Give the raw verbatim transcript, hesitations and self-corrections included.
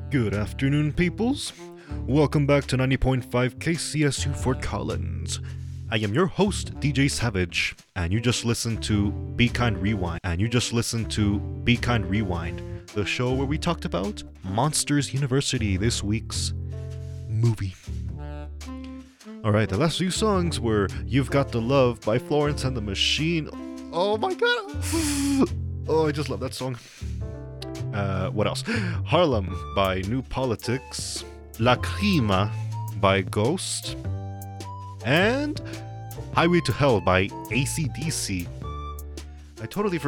Good afternoon, peoples. Welcome back to ninety point five K C S U Fort Collins. I am your host, D J Savage, and you just listened to Be Kind Rewind. And you just listened to Be Kind Rewind, the show where we talked about Monsters University, this week's movie. Alright, the last few songs were You've Got the Love by Florence and the Machine. Oh my god! Oh, I just love that song. Uh, what else? Harlem by New Politics. Lacrima by Ghost. And Highway to Hell by A C D C. I totally forgot.